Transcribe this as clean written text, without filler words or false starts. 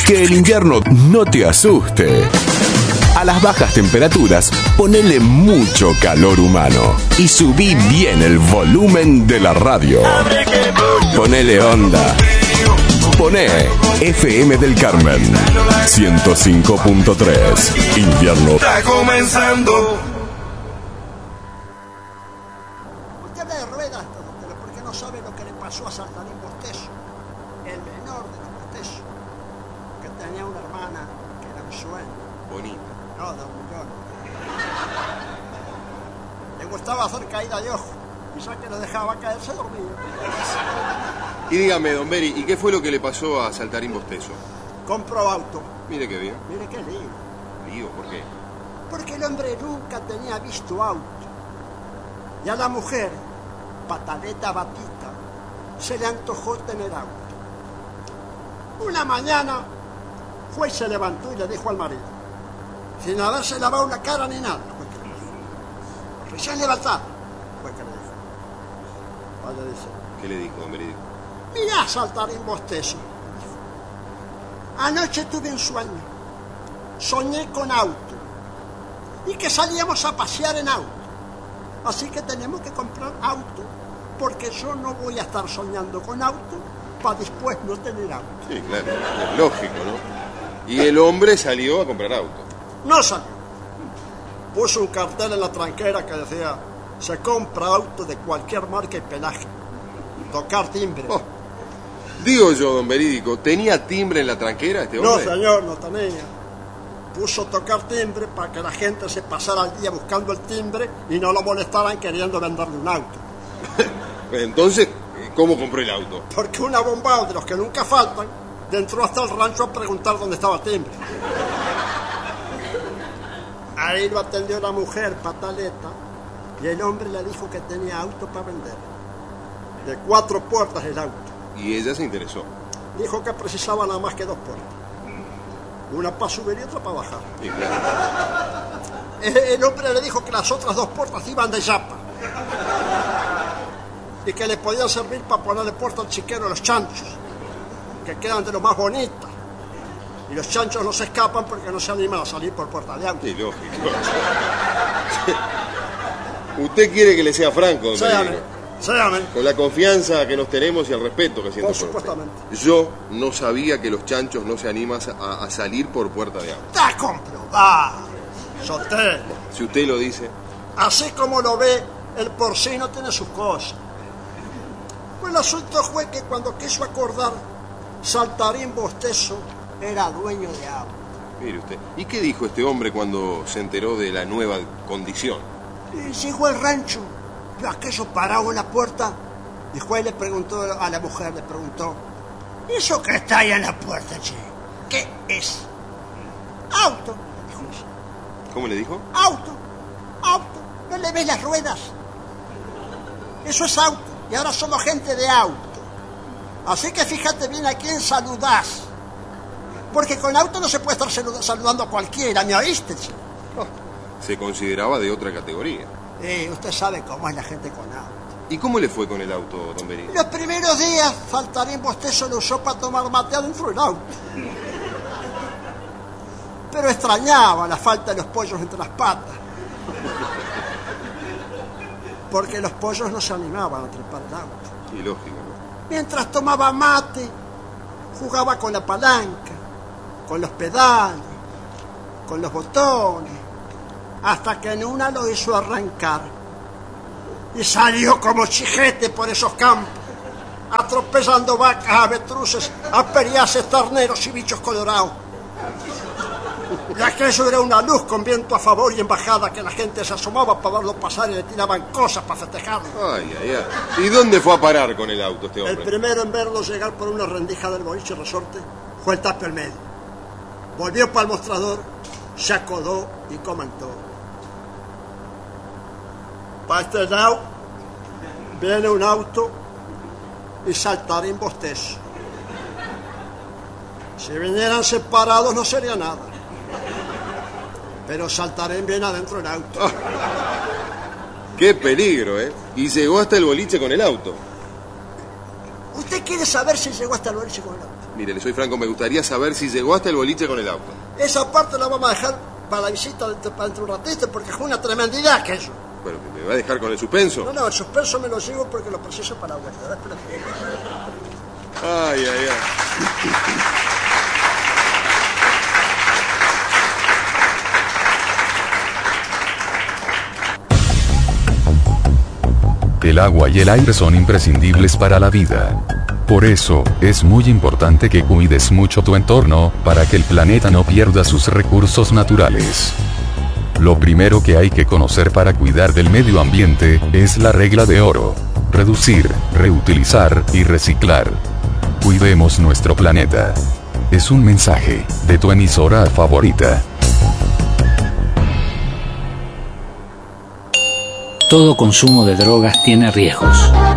Que el invierno no te asuste. A las bajas temperaturas, ponele mucho calor humano y subí bien el volumen de la radio. Ponele onda. Poné FM del Carmen 105.3. Invierno. Está comenzando. Usted habla de ruedas, pero porque no sabe lo que le pasó a Saltarín Bostezo, el menor de los Bostezos, que tenía una hermana que era un sueño. Bonita. No, de un millón. Le gustaba hacer caída de ojo, y ya que lo dejaba caer, se dormía. Y dígame, don Beri, ¿y qué fue lo que le pasó a Saltarín Bostezo? Compró auto. Mire qué bien. Mire qué lindo. Digo, ¿por qué? Porque el hombre nunca tenía visto auto. Y a la mujer, pataleta batita, se le antojó tener auto. Una mañana fue y se levantó y le dijo al marido, sin haberse lavado la cara ni nada, fue que le dijo. Recién levantado, fue que le dijo. Vaya, dice. ¿Qué le dijo, don Beri? Mirá, Saltarín Bostezo. Anoche tuve un sueño. Soñé con auto. Y que salíamos a pasear en auto. Así que tenemos que comprar auto. Porque yo no voy a estar soñando con auto para después no tener auto. Sí, claro, es lógico, ¿no? Y el hombre salió a comprar auto. No salió. Puso un cartel en la tranquera que decía: se compra auto de cualquier marca y pelaje. Tocar timbre. Oh, digo yo, don Verídico, ¿tenía timbre en la tranquera este No, hombre? señor, no tenía. Puso tocar timbre para que la gente se pasara el día buscando el timbre y no lo molestaran queriendo venderle un auto. Entonces, ¿cómo compró el auto? Porque un abombado de los que nunca faltan entró hasta el rancho a preguntar dónde estaba el timbre. Ahí lo atendió la mujer, pataleta, y el hombre le dijo que tenía auto para vender. De 4 puertas el auto. Y ella se interesó. Dijo que precisaba nada más que 2 puertas. Una para subir y otra para bajar. Sí, claro. El hombre le dijo que las otras 2 puertas iban de chapa. Y que le podían servir para ponerle puerta al chiquero a los chanchos, que quedan de lo más bonitas. Y los chanchos no se escapan porque no se animan a salir por puerta de auto. Sí, lógico. Usted quiere que le sea franco, don Verídico. Séame. Con la confianza que nos tenemos y el respeto que siento Por por usted. supuestamente. Yo no sabía que los chanchos no se animan a salir por puerta de auto. Está comprobado. Solté. Si usted lo dice. Así como lo ve, el porcino tiene sus cosas. Pues el asunto fue que cuando quiso acordar, Saltarín Bostezo era dueño de auto. Mire usted. ¿Y qué dijo este hombre cuando se enteró de la nueva condición? Y llegó al rancho, vio aquello parado en la puerta, y fue y le preguntó a la mujer, le preguntó: ¿eso que está ahí en la puerta, che? ¿Qué es? Auto, dijo ella. ¿Cómo le dijo? Auto. ¿No le ves las ruedas? Eso es auto, y ahora somos gente de auto. Así que fíjate bien a quién saludás. Porque con auto no se puede estar saludando a cualquiera, ¿me oíste, che? Se consideraba de otra categoría. Usted sabe cómo es la gente con auto. ¿Y cómo le fue con el auto, don Beri? Los primeros días, Saltarín Bostezo lo usó para tomar mate adentro del auto. Pero extrañaba la falta de los pollos entre las patas. Porque los pollos no se animaban a trepar el auto. Sí, lógico, ¿no? Mientras tomaba mate, jugaba con la palanca, con los pedales, con los botones, hasta que en una lo hizo arrancar. Y salió como chijete por esos campos, atropellando vacas, avestruces, aperiaces, terneros y bichos colorados. Y aquello era una luz con viento a favor y en bajada, que la gente se asomaba para verlo pasar y le tiraban cosas para festejarlo. Ay. ¿Y dónde fue a parar con el auto este El hombre? primero en verlo llegar por una rendija del boliche resorte fue el Tapio al medio. Volvió para el mostrador, se acodó y comentó: para este lado viene un auto y Saltarín Bostezo. Si vinieran separados no sería nada. Pero Saltarín bien adentro del auto. Ah, ¡qué peligro, eh! Y llegó hasta el boliche con el auto. ¿Usted quiere saber si llegó hasta el boliche con el auto? Mire, le soy franco, me gustaría saber si llegó hasta el boliche con el auto. Esa parte la vamos a dejar para la visita dentro de un ratito, porque fue una tremendidad que eso. Bueno, ¿me va a dejar con el suspenso? No, el suspenso me lo llevo porque lo preciso para la vuelta. Espérate. Ay, ay, ay. El agua y el aire son imprescindibles para la vida. Por eso, es muy importante que cuides mucho tu entorno, para que el planeta no pierda sus recursos naturales. Lo primero que hay que conocer para cuidar del medio ambiente, es la regla de oro: reducir, reutilizar y reciclar. Cuidemos nuestro planeta. Es un mensaje de tu emisora favorita. Todo consumo de drogas tiene riesgos.